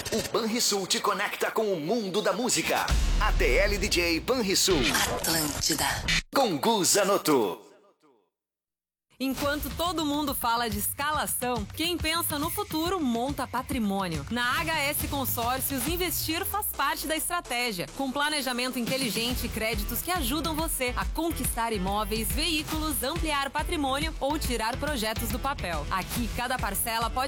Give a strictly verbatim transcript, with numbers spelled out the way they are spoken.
O Banrisul te conecta com o mundo da música. A T L D J Banrisul. Atlântida. Com Gu Zanotto. Enquanto todo mundo fala de escalação, quem pensa no futuro monta patrimônio. Na H S Consórcios, investir faz parte da estratégia. Com planejamento inteligente e créditos que ajudam você a conquistar imóveis, veículos, ampliar patrimônio ou tirar projetos do papel. Aqui, cada parcela pode